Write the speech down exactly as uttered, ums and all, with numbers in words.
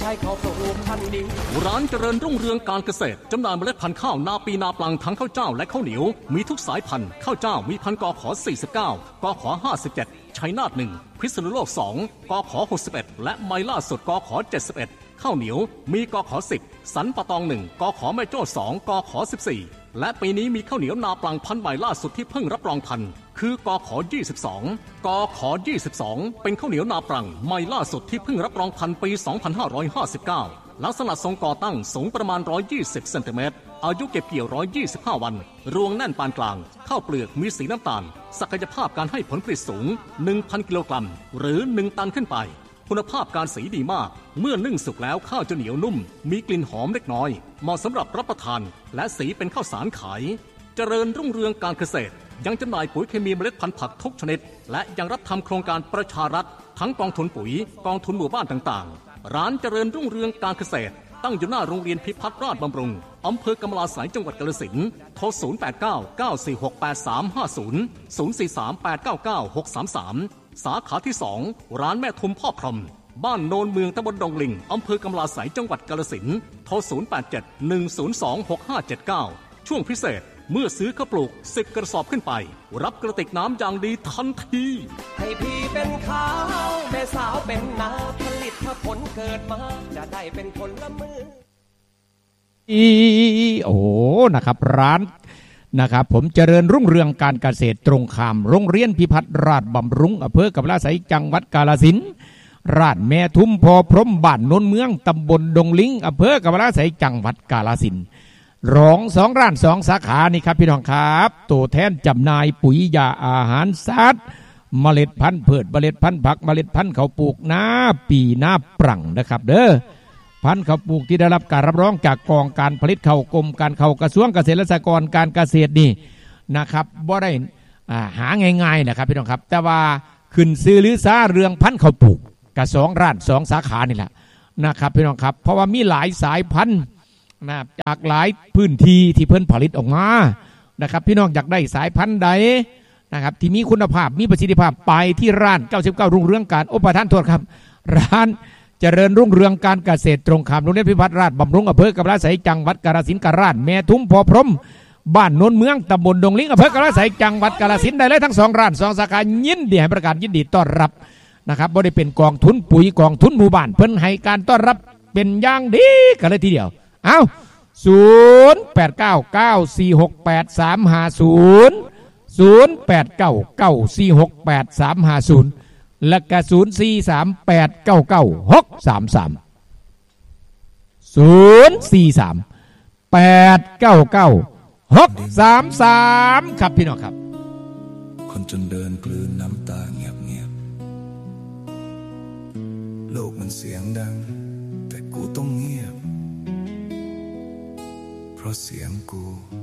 ใช้เขาปลูกพันธุ์ดีร้านเจริญรุ่งเรืองการเกษตรจำหน่ายเมล็ดพันธุ์ข้าวนาปีนาปลังทั้งข้าวเจ้าและข้าวเหนียวมีทุกสายพันธุ์ข้าวเจ้ามีพันธุ์กขสี่สิบเก้ากขห้าสิบเจ็ดชัยนาทหนึ่งพิษณุโลกสองกขหกสิบเอ็ดและไมล่าสุดกขเจ็ดสิบเอ็ดข้าวเหนียวมีกขสิบสันปะตองหนึ่งกขแม่โจ้สองกขสิบสี่และปีนี้มีข้าวเหนียวนาปลังพันธุ์ใหม่ล่าสุดที่เพิ่งรับรองพันธุ์คือกขยี่สิบสองกขยี่สิบสองเป็นข้าวเหนียวนาปลังใหม่ล่าสุดที่เพิ่งรับรองพันธุ์ปีสองพันห้าร้อยห้าสิบเก้าลักษณะทรงก่อตั้งสูงประมาณหนึ่งร้อยยี่สิบเซนติเมตรอายุเก็บเกี่ยวหนึ่งร้อยยี่สิบห้าวันรวงแน่นปานกลางข้าวเปลือกมีสีน้ำตาลศักยภาพการให้ผลผลิตสูง หนึ่งพัน กิโลกรัมหรือหนึ่งตันขึ้นไปคุณภาพการสีดีมากเมื่อนึ่งสุกแล้วข้าวจะเหนียวนุ่มมีกลิ่นหอมเล็กน้อยเหมาะสำหรับรับประทานและสีเป็นข้าวสารขายเจริญรุ่งเรืองการเกษตรยังจำหน่ายปุ๋ยเคมีเมล็ดพันธุ์ผักทุกชนิดและยังรับทำโครงการประชารัฐทั้งกองทุนปุ๋ยกองทุนหมู่บ้านต่างๆร้านเจริญรุ่งเรืองการเกษตรตั้งอยู่หน้าโรงเรียนพิพัฒน์ราชบำรุงอำเภอกำมะลาสัยจังหวัดกาฬสินธุ์โทรศูนย์ แปด เก้า เก้า สี่ หก แปด สาม ห้า ศูนย์ ศูนย์ สี่ สาม แปด เก้า เก้า หก สาม สามสาขาที่สองร้านแม่ทุมพ่อพรหมบ้านโนนเมืองตำบลดงลิงอำเภอกำมะลาสัยจังหวัดกาฬสินธุ์โทรศูนย์ แปด เจ็ด หนึ่ง ศูนย์ สอง หก ห้า เจ็ด เก้าช่วงพิเศษเมื่อซื้อข้าวปลูกสิบกระสอบขึ้นไปรับกระติกน้ำอย่างดีทันทีให้พี่เป็นข้าวแม่สาวเป็นนาผลิตถ้าผลเกิดมาจะได้เป็นผลละมืออีโอ้นะครับร้านนะครับผมเจริญรุ่งเรืองการเกษตรตรงข้ามโรงเรียนพิพัฒน์ราชบำรุงอำเภอกำมะลาไสจังหวัดกาฬสินธุ์ร้านแม่ทุมพอพรหมบ้านโนนเมืองตำบลดงลิงอำเภอกำมะลาไสจังหวัดกาฬสินธุ์รองสองร้านสองสาขานี่ครับพี่น้องครับตัวแทนจำหน่ายปุ๋ยยาอาหารสัตว์เมล็ดพันธุ์พืชเมล็ดพันธุ์ผักเมล็ดพันธุ์ข้าวปลูกหน้าปีหน้าปรั่งนะครับเด้อพันธุ์ข้าวปลูกที่ได้รับการรับรองจากกองการผลิตข้าวกรมการข้าวกระทรวงเกษตรและสหกรณ์การเกษตรนี่นะครับบ่ได้หาง่ายๆนะครับพี่น้องครับแต่ว่าขึ้นซื้อหรือซาเรื่องพันธุ์ข้าวปลูกกับสองร้านสองสาขานี่แหละนะครับพี่น้องครับเพราะว่ามีหลายสายพันธุ์นะจากหลายพื้นที่ที่เพิ่นผลิตออกมานะครับพี่น้องอยากได้สายพันธุ์ใดนะครับที่มีคุณภาพมีประสิทธิภาพไปที่ร้านเก้าสิบเก้ารุ่งเรืองการโอประทานโทษครับร้านเจริญรุ่งเรืองการเกษตรตรงข้ามโรงเรียนพิพัฒน์ราชบำรุงอำเภอกำมะลาไสจังหวัดกาฬสินธุ์กราชแม่ทุมพอพรหมบ้านโนนเมืองตำบลดงลิงอำเภอกำมะลาไสจังหวัดกาฬสินธุ์ได้เลยทั้งสองร้านสองสาขายินดีให้ประกาศยินดีต้อนรับนะครับบ่ได้เป็นกองทุนปุ๋ยกองทุนหมู่บ้านเพิ่นให้การต้อนรับเป็นอย่างดีกันเลยทีเดียวเอ้าศูนย์ แปด เก้า เก้า สี่ หก แปด สาม ห้า ศูนย์ ศูนย์ แปด เก้า เก้า สี่ หก แปด สาม ห้า ศูนย์และก็ศูนย์ สี่ สาม แปด เก้า เก้า หก สาม สาม ศูนย์ สี่ สาม แปด เก้า เก้า หก สาม สามครับพี่น้องครับคนจนเดินกลืนน้ำตาเงียบๆโลกมันเสียงดังแต่กูต้องเงียบเพราะเสียงกู